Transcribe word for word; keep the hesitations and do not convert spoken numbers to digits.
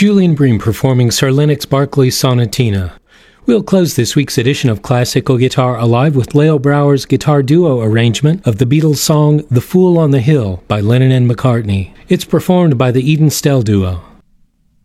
Julian Bream performing Sir Lennox Berkeley's Sonatina. We'll close this week's edition of Classical Guitar Alive with Leo Brower's guitar duo arrangement of the Beatles' song The Fool on the Hill by Lennon and McCartney. It's performed by the Eden Stell Duo.